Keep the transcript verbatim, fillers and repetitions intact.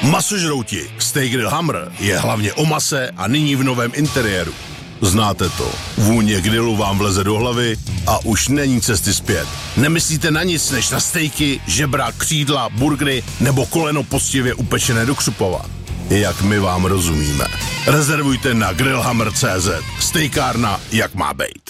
Masožrouti Steak Grill Hammer je hlavně o mase a nyní v novém interiéru. Znáte to. Vůně grilu vám vleze do hlavy a už není cesty zpět. Nemyslíte na nic než na stejky, žebra, křídla, burgery nebo koleno poctivě upečené do křupova. Jak my vám rozumíme. Rezervujte na grillhammer tečka cé zet. Stejkárna, jak má bejt.